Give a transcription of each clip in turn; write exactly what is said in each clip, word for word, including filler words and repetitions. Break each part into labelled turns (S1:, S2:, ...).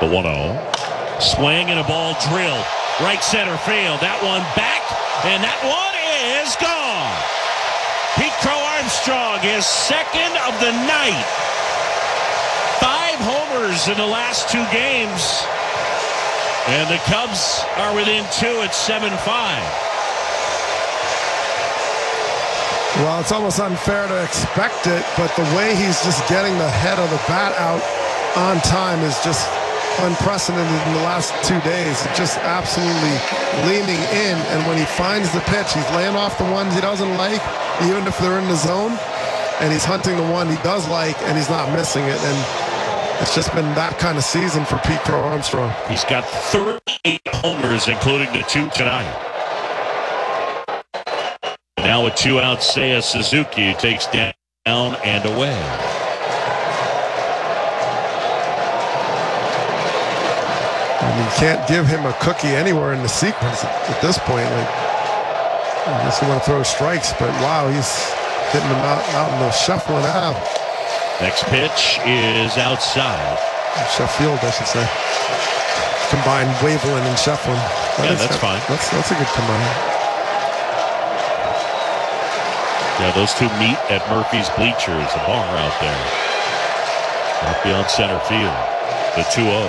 S1: The one oh. Swing and a ball drill. Right center field. That one back, and that one is gone. Pete Crow Armstrong, his second of the night. Five homers in the last two games. And the Cubs are within two at seven five.
S2: Well, it's almost unfair to expect it, but the way he's just getting the head of the bat out on time is just unprecedented in the last two days. Just absolutely leaning in, and when he finds the pitch, he's laying off the ones he doesn't like, even if they're in the zone, and he's hunting the one he does like, and he's not missing it. And it's just been that kind of season for Pete Crow Armstrong.
S1: He's got thirty-eight homers, including the two tonight. Now with two outs, Seiya Suzuki takes down and away.
S2: And you can't give him a cookie anywhere in the sequence at this point. Like, I guess you want to throw strikes, but wow, he's hitting them out, out in the shuffling half.
S1: Next pitch is outside.
S2: Sheffield, I should say. Combine Waveland and Shefflin. That
S1: yeah,
S2: is,
S1: that's
S2: that,
S1: fine.
S2: That's that's a good combine.
S1: Yeah, those two meet at Murphy's Bleachers, a bar out there. Up beyond center field. The two oh.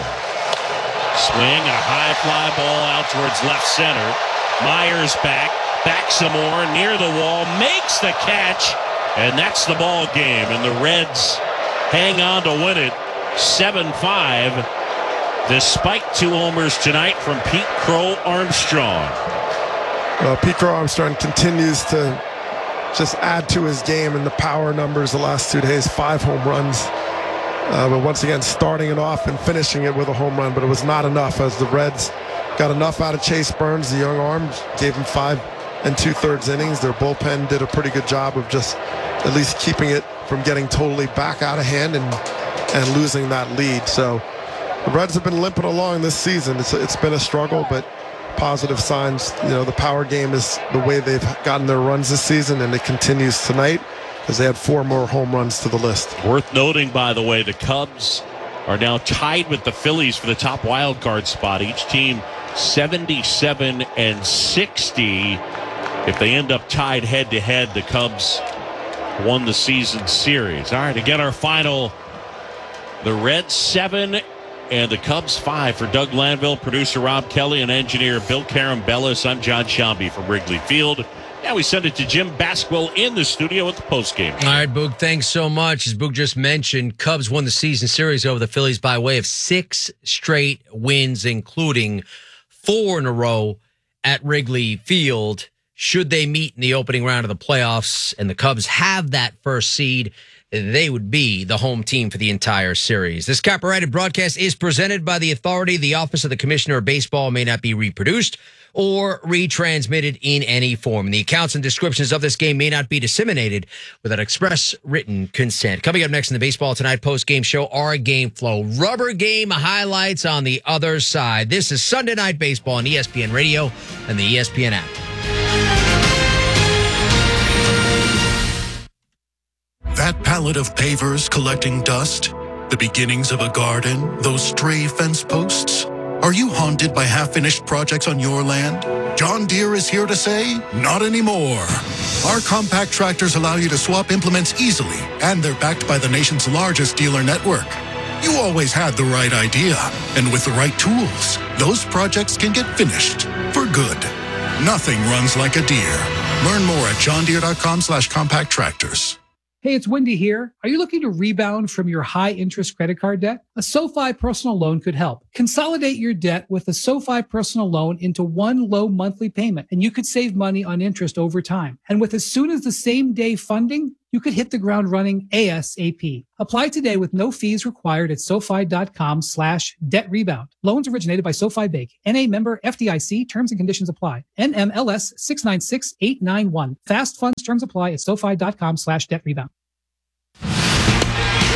S1: Swing and a high fly ball out towards left center. Myers back, back some more, near the wall, makes the catch, and that's the ball game. And the Reds hang on to win it seven five, despite two homers tonight from Pete Crow Armstrong.
S2: Well, Pete Crow Armstrong continues to just add to his game in the power numbers the last two days. Five home runs. Uh, but once again, starting it off and finishing it with a home run. But it was not enough, as the Reds got enough out of Chase Burns, the young arm, gave him five and two-thirds innings. Their bullpen did a pretty good job of just at least keeping it from getting totally back out of hand and and losing that lead. So the Reds have been limping along this season. It's, it's been a struggle, but positive signs. You know, the power game is the way they've gotten their runs this season, and it continues tonight, because they had four more home runs to the list.
S1: Worth noting, by the way, the Cubs are now tied with the Phillies for the top wild card spot. Each team seventy-seven and sixty. If they end up tied head-to-head, the Cubs won the season series. All right, again, our final, the Reds seven and the Cubs five. For Doug Lanville, producer Rob Kelly, and engineer Bill Carambellis, I'm John Shambi from Wrigley Field. Now we send it to Jim Basquil in the studio at the postgame.
S3: All right, Boog, thanks so much. As Boog just mentioned, Cubs won the season series over the Phillies by way of six straight wins, including four in a row at Wrigley Field. Should they meet in the opening round of the playoffs and the Cubs have that first seed, they would be the home team for the entire series. This copyrighted broadcast is presented by the Authority. The Office of the Commissioner of Baseball may not be reproduced or retransmitted in any form. The accounts and descriptions of this game may not be disseminated without express written consent. Coming up next in the Baseball Tonight post-game show, our game flow. Rubber game highlights on the other side. This is Sunday Night Baseball on E S P N Radio and the E S P N app.
S4: That pallet of pavers collecting dust, the beginnings of a garden, those stray fence posts. Are you haunted by half-finished projects on your land? John Deere is here to say, not anymore. Our compact tractors allow you to swap implements easily, and they're backed by the nation's largest dealer network. You always had the right idea, and with the right tools, those projects can get finished for good. Nothing runs like a Deere. Learn more at johndeere.com slash compact tractors.
S5: Hey, it's Wendy here. Are you looking to rebound from your high-interest credit card debt? A SoFi personal loan could help. Consolidate your debt with a SoFi personal loan into one low monthly payment, and you could save money on interest over time. And with as soon as the same day funding, you could hit the ground running ASAP. Apply today with no fees required at SoFi.com slash debt rebound. Loans originated by SoFi Bank. N A member F D I C. Terms and conditions apply. N M L S six nine six eight nine one. Fast funds terms apply at SoFi.com slash debt rebound.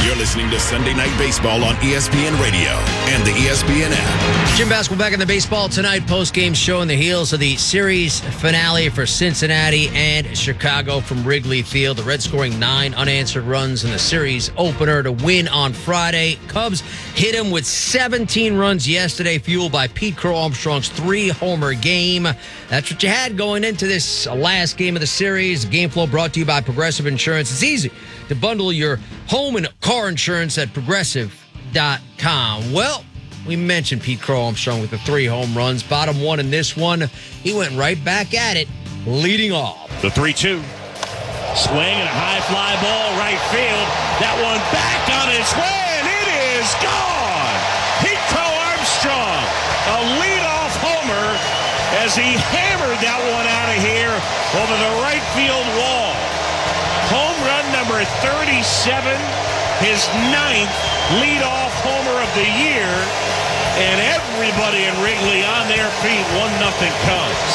S6: You're listening to Sunday Night Baseball on E S P N Radio and the E S P N app.
S3: Jim Basketball back in the Baseball Tonight post-game show in the heels of the series finale for Cincinnati and Chicago from Wrigley Field. The Reds scoring nine unanswered runs in the series opener to win on Friday. Cubs hit him with seventeen runs yesterday, fueled by Pete Crow Armstrong's three-homer game. That's what you had going into this last game of the series. Game flow brought to you by Progressive Insurance. It's easy to bundle your home and car insurance at progressive dot com. Well, we mentioned Pete Crow Armstrong with the three home runs. Bottom one in this one. He went right back at it, leading off.
S1: The three two. Swing and a high fly ball right field. That one back on its way, and it is gone. Pete Crow Armstrong, a leadoff homer as he hammered that one out of here over the right field wall. Home run number thirty-seven, his ninth leadoff homer of the year, and everybody in Wrigley on their feet. One nothing Cubs.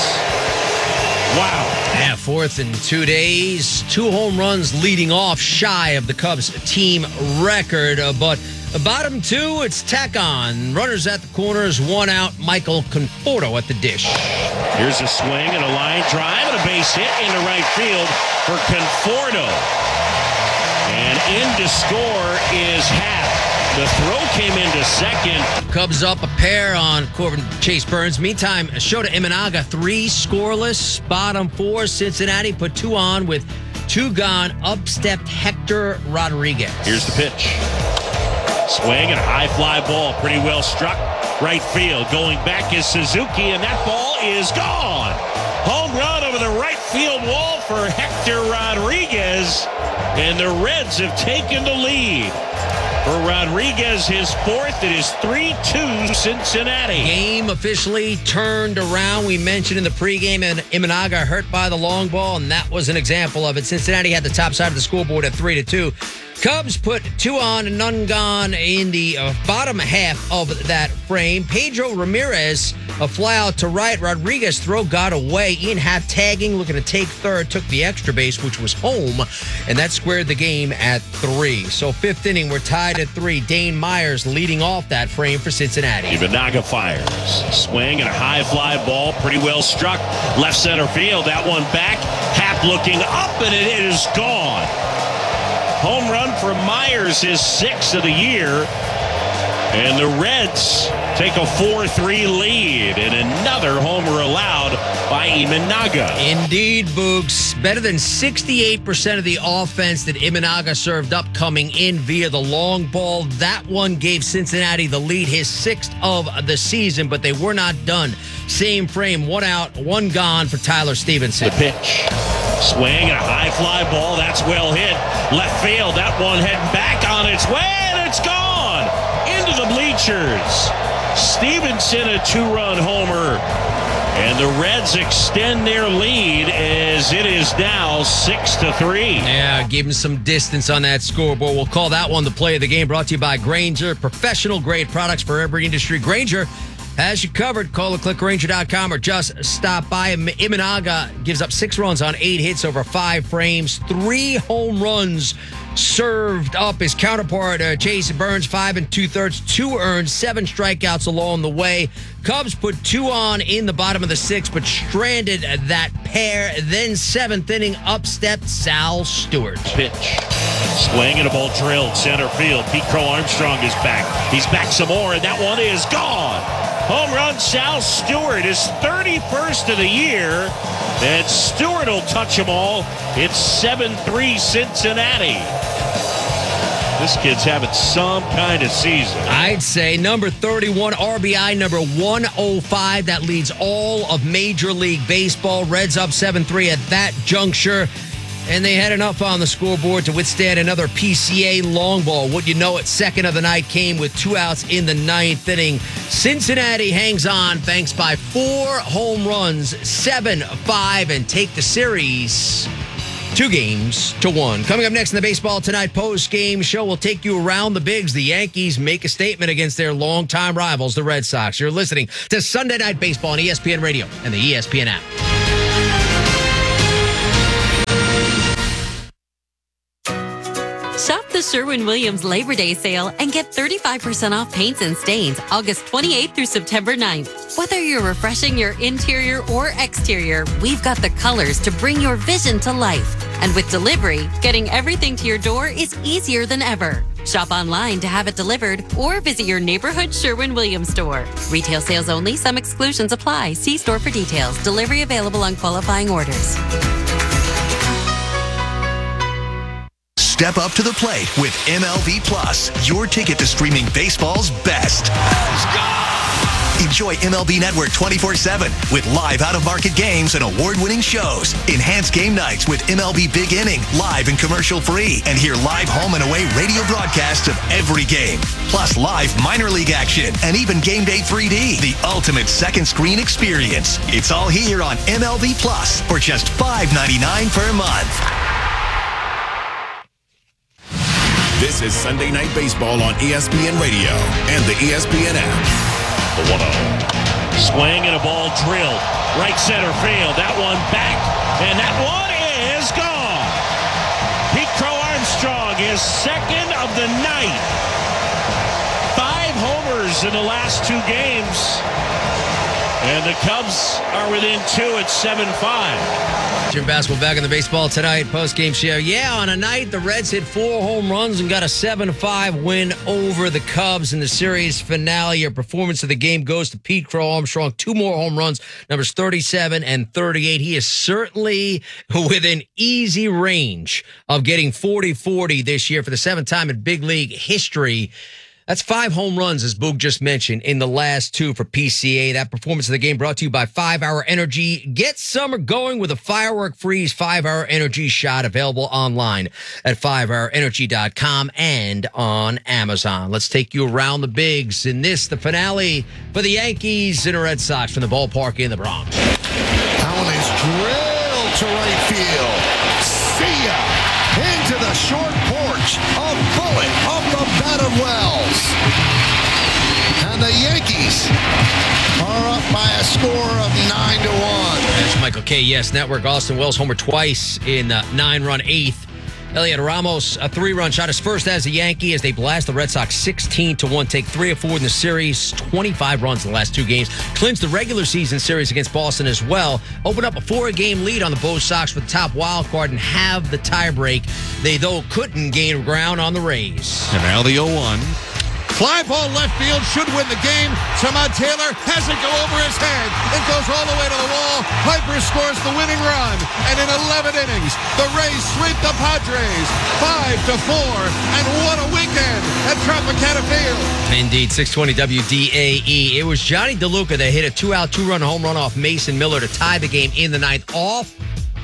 S1: Wow.
S3: Yeah, fourth in two days. Two home runs leading off, shy of the Cubs team record. Uh, but the bottom two, it's tack on. Runners at the corners, one out. Michael Conforto at the dish.
S1: Here's a swing and a line drive and a base hit into right field for Conforto. And in to score is Happ. The throw came into second.
S3: Cubs up a pair on Corbin Chase Burns. Meantime, Shota Imanaga, three scoreless. Bottom four, Cincinnati put two on with two gone. Up-stepped Hector Rodriguez.
S1: Here's the pitch. Swing and a high fly ball. Pretty well struck. Right field. Going back is Suzuki, and that ball is gone. Home run over the right field wall for Hector Rodriguez. And the Reds have taken the lead. For Rodriguez, his fourth. It is three two Cincinnati.
S3: Game officially turned around. We mentioned in the pregame, and Imanaga hurt by the long ball, and that was an example of it. Cincinnati had the top side of the scoreboard at three to two. Cubs put two on and none gone in the uh, bottom half of that frame. Pedro Ramirez, a fly out to right. Rodriguez throw got away. Ian Happ tagging, looking to take third, took the extra base, which was home, and that squared the game at three. So fifth inning, we're tied at three. Dane Myers leading off that frame for Cincinnati.
S1: Imanaga fires. Swing and a high fly ball, pretty well struck. Left center field, that one back. Happ looking up, and it is gone. Home run for Myers, his sixth of the year. And the Reds take a four three lead, and another homer allowed by Imanaga.
S3: Indeed, Boogs. Better than sixty-eight percent of the offense that Imanaga served up coming in via the long ball. That one gave Cincinnati the lead, his sixth of the season, but they were not done. Same frame, one out, one gone for Tyler Stevenson.
S1: The pitch. Swing and a high fly ball. That's well hit. Left field. That one heading back on its way, and it's gone into the bleachers. Stevenson, a two-run homer. And the Reds extend their lead as it is now six to three.
S3: Yeah, give him some distance on that scoreboard. We'll call that one the play of the game. Brought to you by Grainger. Professional-grade products for every industry. Grainger has you covered. Call or click Grainger dot com or just stop by. Imanaga gives up six runs on eight hits over five frames. Three home runs served up. His counterpart, uh, Chase Burns, five and two-thirds, two earned, seven strikeouts along the way. Cubs put two on in the bottom of the sixth, but stranded that pair. Then seventh inning, up-stepped Sal Stewart.
S1: Pitch. Swing and a ball drilled center field. Pete Crow Armstrong is back. He's back some more, and that one is gone. Home run, Sal Stewart, his thirty-first of the year. And Stewart will touch them all. It's seven three Cincinnati. This kid's having some kind of season.
S3: I'd say number thirty-one, R B I number one oh five. That leads all of Major League Baseball. Reds up seven three at that juncture. And they had enough on the scoreboard to withstand another P C A long ball. What you know, it second of the night came with two outs in the ninth inning. Cincinnati hangs on thanks by four home runs, seven five, and take the series two games to one. Coming up next in the Baseball Tonight post-game show, we'll take you around the bigs. The Yankees make a statement against their longtime rivals, the Red Sox. You're listening to Sunday Night Baseball on E S P N Radio and the E S P N app.
S7: Shop the Sherwin-Williams Labor Day sale and get thirty-five percent off paints and stains August twenty-eighth through September ninth. Whether you're refreshing your interior or exterior, we've got the colors to bring your vision to life. And with delivery, getting everything to your door is easier than ever. Shop online to have it delivered or visit your neighborhood Sherwin-Williams store. Retail sales only. Some exclusions apply. See store for details. Delivery available on qualifying orders.
S8: Step up to the plate with M L B Plus, your ticket to streaming baseball's best. Enjoy M L B Network twenty-four seven with live out-of-market games and award-winning shows. Enhance game nights with M L B Big Inning, live and commercial-free. And hear live home and away radio broadcasts of every game. Plus live minor league action and even Game Day three D, the ultimate second screen experience. It's all here on M L B Plus for just five ninety-nine per month.
S6: This is Sunday Night Baseball on E S P N Radio and the E S P N app.
S1: The one oh. Swing and a ball drilled. Right center field. That one back. And that one is gone. Pete Crow Armstrong is second of the night. Five homers in the last two games. And the Cubs are within two at seven five.
S3: Jim Basketball back in the baseball tonight post-game show. Yeah, on a night the Reds hit four home runs and got a seven five win over the Cubs in the series finale. Your performance of the game goes to Pete Crow Armstrong. Two more home runs, numbers thirty-seven and thirty-eight. He is certainly within easy range of getting forty forty this year for the seventh time in big league history. That's five home runs, as Boog just mentioned, in the last two for P C A. That performance of the game brought to you by five hour Energy. Get summer going with a Firework Freeze five hour Energy shot available online at five hour energy dot com and on Amazon. Let's take you around the bigs in this, the finale for the Yankees and the Red Sox from the ballpark in the Bronx.
S9: Allen is drilled to right field. See ya! Into the short porch. A bullet off the bat of Wells. And the Yankees are up by a score of nine to one.
S3: That's Michael K. Yes Network. Austin Wells homer twice in the nine-run eighth. Elliot Ramos, a three-run shot, his first as a Yankee as they blast the Red Sox sixteen to one, take three of four in the series, twenty-five runs in the last two games, clinched the regular season series against Boston as well, opened up a four-game lead on the Bo Sox with the top wild card and have the tiebreak. They, though, couldn't gain ground on the Rays.
S10: And now the oh one. Fly ball left field should win the game. Samad Taylor has it go over his head. It goes all the way to the wall. Piper scores the winning run. And in eleven innings, the Rays sweep the Padres five to four. And what a weekend at Tropicana Field.
S3: Indeed, six twenty W D A E. It was Johnny DeLuca that hit a two-out, two-run home run off Mason Miller to tie the game in the ninth off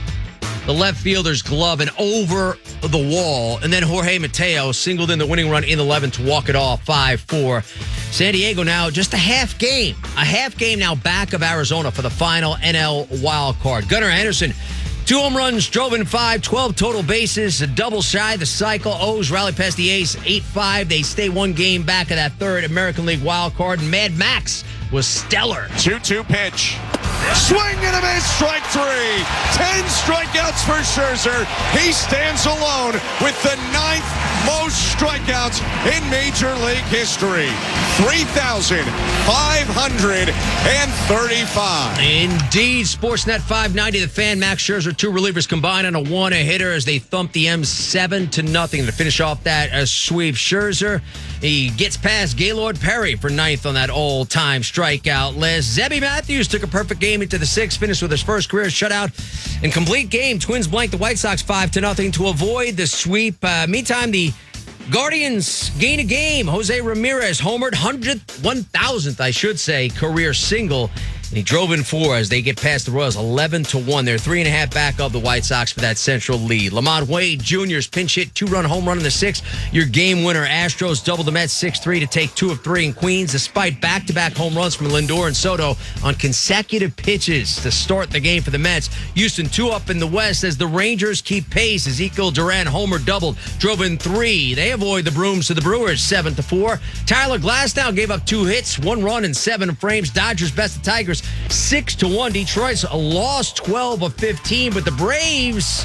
S3: the left fielder's glove and over the wall. And then Jorge Mateo singled in the winning run in the eleventh to walk it off five four. San Diego now just a half game. A half game now back of Arizona for the final N L wild card. Gunnar Anderson, two home runs, drove in five, twelve total bases, a double shy the cycle. O's rally past the A's eight five. They stay one game back of that third American League wild card. And Mad Max was stellar.
S10: two two pitch. Swing and a miss, strike three. Ten strikeouts for Scherzer. He stands alone with the ninth most strikeouts in Major League history. three thousand five hundred thirty-five.
S3: Indeed. Sportsnet five ninety, the Fan, Max Scherzer, two relievers combined on a one-hitter as they thump the M's seven to nothing to finish off that uh, sweep. Scherzer, he gets past Gaylord Perry for ninth on that all-time strikeout list. Zebby Matthews took a perfect game into the sixth, finished with his first career shutout and complete game. Twins blank the White Sox five to nothing to avoid the sweep. Uh, meantime, the Guardians gain a game. Jose Ramirez homered, hundredth, one thousandth, I should say, career single. And he drove in four as they get past the Royals eleven to one. They're three and a half back of the White Sox for that central lead. Lamont Wade Junior's pinch hit two-run home run in the sixth. Your game winner. Astros doubled the Mets six three to take two of three in Queens, despite back-to-back home runs from Lindor and Soto on consecutive pitches to start the game for the Mets. Houston two up in the West as the Rangers keep pace. Ezekiel Duran homer doubled, drove in three. They avoid the brooms to the Brewers seven to four. Tyler Glasnow gave up two hits, one run and seven frames. Dodgers best the Tigers six to one. Detroit's lost twelve of fifteen, but the Braves,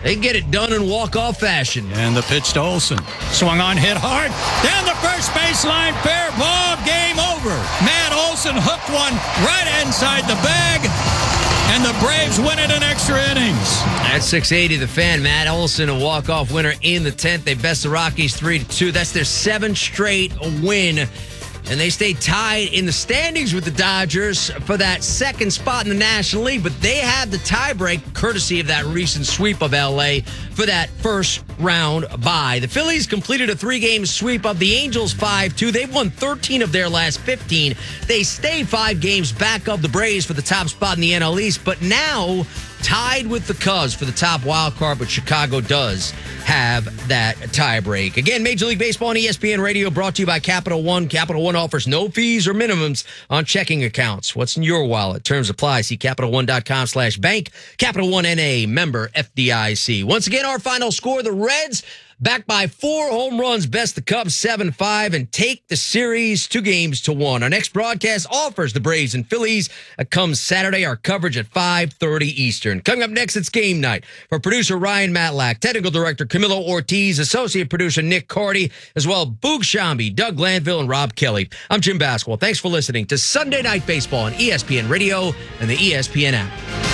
S3: They get it done in walk-off fashion.
S11: And the pitch to Olsen. Swung on, hit hard. Down the first baseline, fair ball, game over. Matt Olsen hooked one right inside the bag. And the Braves win it in extra innings.
S3: At six eighty, the Fan, Matt Olsen, a walk-off winner in the tenth. They best the Rockies three to two. That's their seventh straight win. And they stay tied in the standings with the Dodgers for that second spot in the National League. But they have the tiebreak, courtesy of that recent sweep of L A, for that first round bye. The Phillies completed a three-game sweep of the Angels five two. They've won thirteen of their last fifteen. They stay five games back of the Braves for the top spot in the N L East. But now tied with the Cubs for the top wild card, but Chicago does have that tiebreak. Again, Major League Baseball on E S P N Radio brought to you by Capital One. Capital One offers no fees or minimums on checking accounts. What's in your wallet? Terms apply. See CapitalOne.com slash bank. Capital One N A, member F D I C. Once again, our final score, the Reds back by four home runs, best the Cubs seven five, and take the series two games to one. Our next broadcast offers the Braves and Phillies. It comes Saturday, our coverage at five thirty Eastern. Coming up next, it's game night. For producer Ryan Matlack, technical director Camilo Ortiz, associate producer Nick Carty, as well Boog Shambi, Doug Glanville, and Rob Kelly. I'm Jim Basquel. Thanks for listening to Sunday Night Baseball on E S P N Radio and the E S P N app.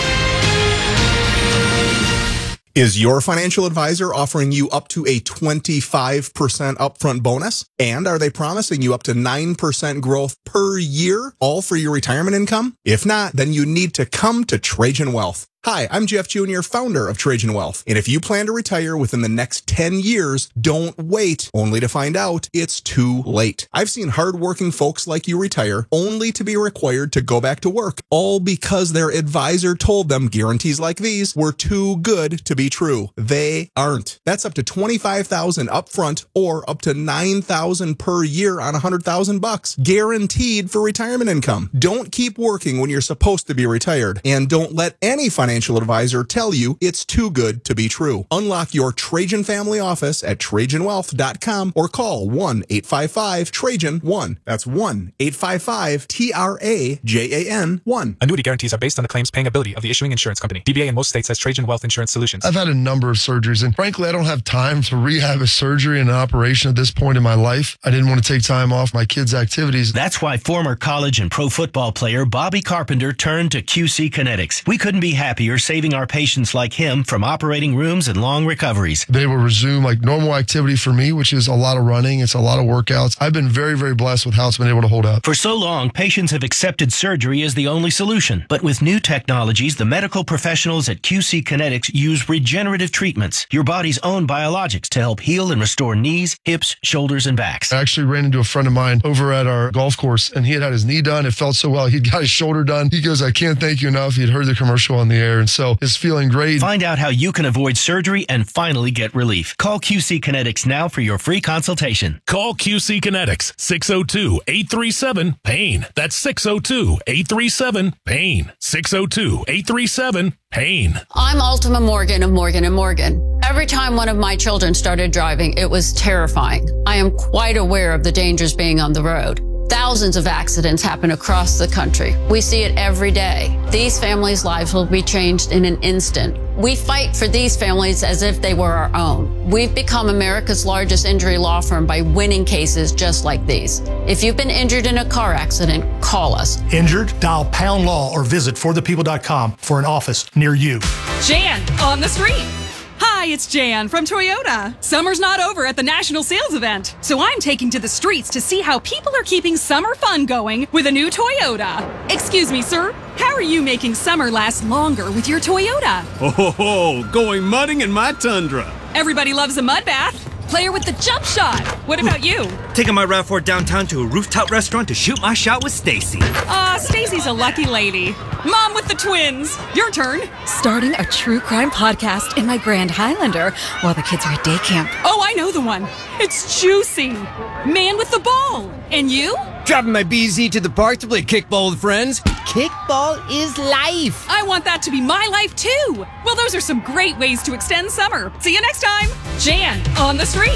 S12: Is your financial advisor offering you up to a twenty-five percent upfront bonus? And are they promising you up to nine percent growth per year, all for your retirement income? If not, then you need to come to Trajan Wealth. Hi, I'm Jeff Junior, founder of Trajan Wealth. And if you plan to retire within the next ten years, don't wait only to find out it's too late. I've seen hardworking folks like you retire only to be required to go back to work, all because their advisor told them guarantees like these were too good to be true. They aren't. That's up to twenty-five thousand dollars upfront or up to nine thousand dollars per year on one hundred thousand bucks, guaranteed for retirement income. Don't keep working when you're supposed to be retired, and don't let any financial Financial advisor tell you it's too good to be true. Unlock your Trajan family office at Trajan Wealth dot com or call one eight five five Trajan one. That's one eight five five T R A J A N one.
S13: Annuity guarantees are based on the claims paying ability of the issuing insurance company. D B A in most states has Trajan Wealth Insurance Solutions.
S2: I've had a number of surgeries, and frankly, I don't have time to rehab a surgery and an operation at this point in my life. I didn't want to take time off my kids' activities.
S14: That's why former college and pro football player Bobby Carpenter turned to Q C Kinetics. We couldn't be happier saving our patients like him from operating rooms and long recoveries.
S2: They will resume like normal activity for me, which is a lot of running. It's a lot of workouts. I've been very, very blessed with how it's been able to hold up.
S14: For so long, patients have accepted surgery as the only solution. But with new technologies, the medical professionals at Q C Kinetics use regenerative treatments, your body's own biologics, to help heal and restore knees, hips, shoulders, and backs.
S2: I actually ran into a friend of mine over at our golf course, and he had had his knee done. It felt so well. He'd got his shoulder done. He goes, I can't thank you enough. He'd heard the commercial on the air, and so it's feeling great.
S14: Find out how you can avoid surgery and finally get relief. Call Q C Kinetics now for your free consultation.
S15: Call Q C Kinetics, six oh two, eight three seven, PAIN. That's six oh two, eight three seven, PAIN. six oh two, eight three seven, PAIN.
S16: I'm Ultima Morgan of Morgan and Morgan. Every time one of my children started driving, it was terrifying. I am quite aware of the dangers being on the road. Thousands of accidents happen across the country. We see it every day. These families' lives will be changed in an instant. We fight for these families as if they were our own. We've become America's largest injury law firm by winning cases just like these. If you've been injured in a car accident, call us.
S17: Injured? Dial pound law or visit for the people dot com for an office near you.
S18: Jan on the street. Hi, it's Jan from Toyota. Summer's not over at the National Sales Event, so I'm taking to the streets to see how people are keeping summer fun going with a new Toyota. Excuse me, sir. How are you making summer last longer with your Toyota?
S19: Oh, ho, ho, going mudding in my Tundra.
S18: Everybody loves a mud bath. Player with the jump shot. What about you?
S20: Taking my RAV four downtown to a rooftop restaurant to shoot my shot with Stacy.
S18: Ah, uh, Stacy's a lucky lady. Mom with the twins. Your turn.
S21: Starting a true crime podcast in my Grand Highlander while the kids are at day camp.
S18: Oh, I know the one. It's juicy. Man with the ball. And you?
S22: Dropping my B Z to the park to play kickball with friends. Kickball is life.
S18: I want that to be my life too. Well, those are some great ways to extend summer. See you next time. Jan on the street.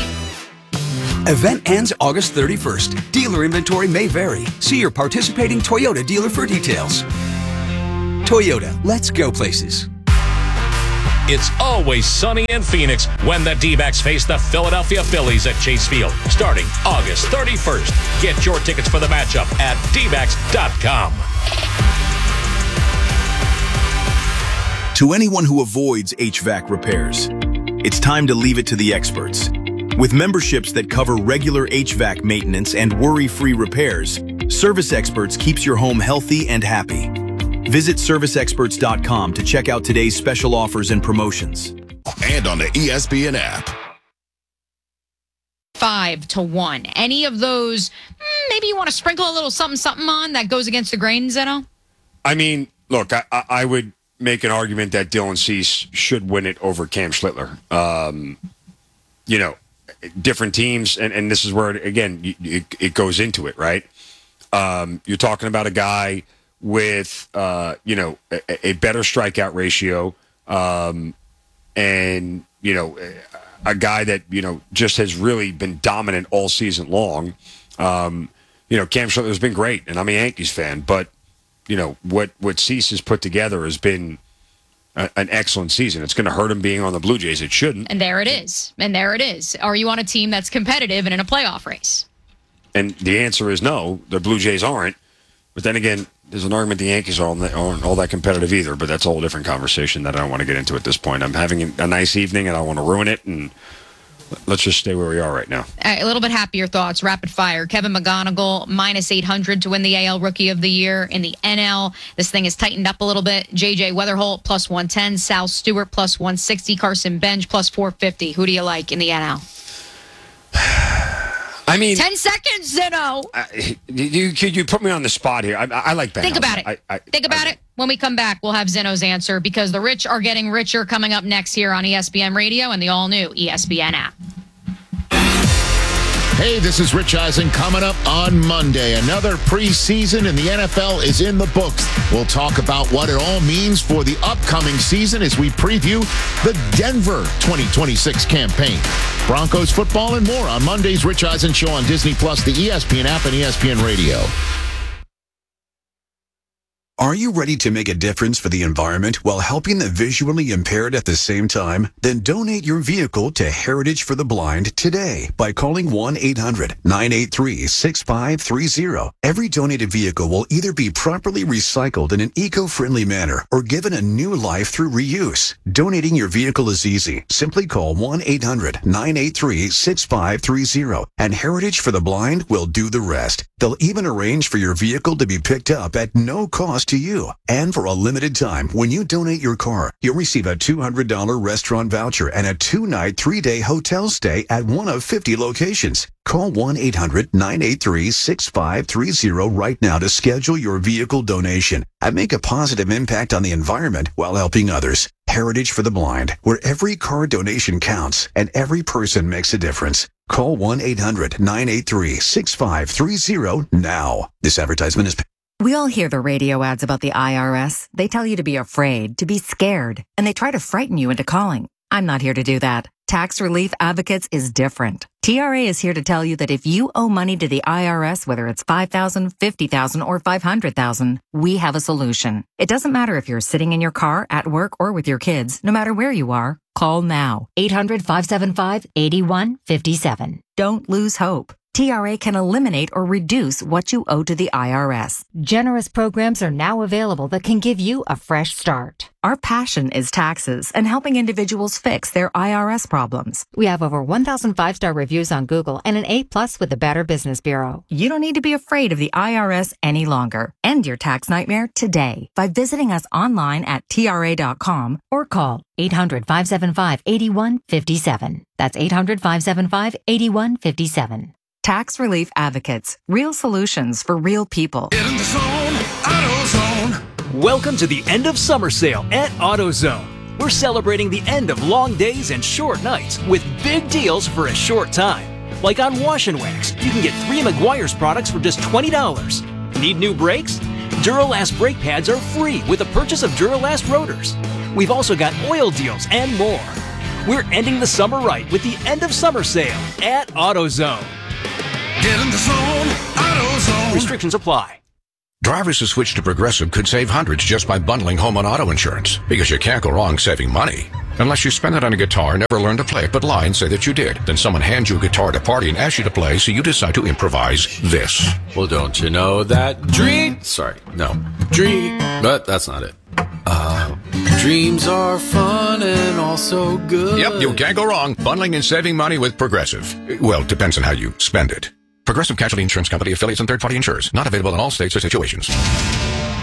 S23: Event ends August thirty-first. Dealer inventory may vary. See your participating Toyota dealer for details. Toyota, let's go places.
S4: It's always sunny in Phoenix when the D-backs face the Philadelphia Phillies at Chase Field, starting August thirty-first. Get your tickets for the matchup at D backs dot com.
S5: To anyone who avoids H V A C repairs, it's time to leave it to the experts. With memberships that cover regular H V A C maintenance and worry-free repairs, Service Experts keeps your home healthy and happy. Visit service experts dot com to check out today's special offers and promotions.
S6: And on the E S P N app.
S7: Five to one. Any of those, maybe you want to sprinkle a little something something on that goes against the grain, Zeno?
S24: I mean, look, I, I would make an argument that Dylan Cease should win it over Cam Schlittler. Um, you know, different teams, and, and this is where, again, you, it, it goes into it, right? Um, you're talking about a guy with, uh, you know, a, a better strikeout ratio, um, and, you know, a guy that, you know, just has really been dominant all season long. Um, you know, Cam Schlittler's been great, and I'm a Yankees fan, but, you know, what, what Cease has put together has been a, an excellent season. It's going to hurt him being on the Blue Jays. It shouldn't.
S7: And there it is. And there it is. Are you on a team that's competitive and in a playoff race?
S24: And the answer is no, the Blue Jays aren't. But then again, there's an argument the Yankees aren't all that competitive either, but that's a whole different conversation that I don't want to get into at this point. I'm having a nice evening, and I want to ruin it, and let's just stay where we are right now.
S7: All right, a little bit happier thoughts. Rapid fire. Kevin McGonigal, minus eight hundred to win the A L Rookie of the Year. In the N L, this thing is tightened up a little bit. J J Weatherholt, plus one ten. Sal Stewart, plus one sixty. Carson Bench, plus four fifty. Who do you like in the N L?
S24: I mean,
S7: ten seconds, Zeno.
S24: Uh, you, could you put me on the spot here? I, I like Ben.
S7: Think about it.
S24: I, I,
S7: Think about I, it. When we come back, we'll have Zeno's answer because the rich are getting richer coming up next here on E S P N Radio and the all-new E S P N app.
S25: Hey, this is Rich Eisen coming up on Monday. Another preseason in the N F L is in the books. We'll talk about what it all means for the upcoming season as we preview the Denver twenty twenty-six campaign. Broncos football and more on Monday's Rich Eisen Show on Disney Plus, the E S P N app, and E S P N Radio.
S26: Are you ready to make a difference for the environment while helping the visually impaired at the same time? Then donate your vehicle to Heritage for the Blind today by calling one eight hundred nine eight three six five three zero. Every donated vehicle will either be properly recycled in an eco-friendly manner or given a new life through reuse. Donating your vehicle is easy. Simply call one eight hundred nine eight three six five three zero and Heritage for the Blind will do the rest. They'll even arrange for your vehicle to be picked up at no cost to you. And for a limited time, when you donate your car, you'll receive a two hundred dollars restaurant voucher and a two-night, three-day hotel stay at one of fifty locations. Call one eight hundred nine eight three six five three zero right now to schedule your vehicle donation and make a positive impact on the environment while helping others. Heritage for the Blind, where every car donation counts and every person makes a difference. Call one eight hundred nine eight three six five three zero now. This advertisement is...
S27: We all hear the radio ads about the I R S. They tell you to be afraid, to be scared, and they try to frighten you into calling. I'm not here to do that. Tax Relief Advocates is different. T R A is here to tell you that if you owe money to the I R S, whether it's five thousand dollars, fifty thousand dollars, or five hundred thousand dollars, we have a solution. It doesn't matter if you're sitting in your car, at work, or with your kids. No matter where you are, call now. eight hundred five seven five eight one five seven. Don't lose hope. T R A can eliminate or reduce what you owe to the I R S. Generous programs are now available that can give you a fresh start. Our passion is taxes and helping individuals fix their I R S problems. We have over one thousand five-star reviews on Google and an A plus with the Better Business Bureau. You don't need to be afraid of the I R S any longer. End your tax nightmare today by visiting us online at T R A dot com or call eight hundred five seven five eight one five seven. That's eight hundred five seven five eight one five seven. Tax Relief Advocates. Real solutions for real people.
S28: Get in the zone, AutoZone.
S29: Welcome to the end of summer sale at AutoZone. We're celebrating the end of long days and short nights with big deals for a short time. Like on Wash and Wax, you can get three Meguiar's products for just twenty dollars. Need new brakes? Duralast brake pads are free with the purchase of Duralast rotors. We've also got oil deals and more. We're ending the summer right with the end of summer sale at AutoZone.
S28: Get in the zone, AutoZone.
S29: Restrictions apply.
S1: Drivers who switch to Progressive could save hundreds just by bundling home and auto insurance, because you can't go wrong saving money. Unless you spend it on a guitar and never learn to play it but lie and say that you did. Then someone hands you a guitar at a party and asks you to play, so you decide to improvise this.
S2: Well, don't you know that dream... Sorry, no. Dream... But that's not it. Uh, dreams are fun and also good.
S1: Yep, you can't go wrong. Bundling and saving money with Progressive. Well, it depends on how you spend it. Progressive Casualty Insurance Company, affiliates, and third-party insurers. Not available in all states or situations.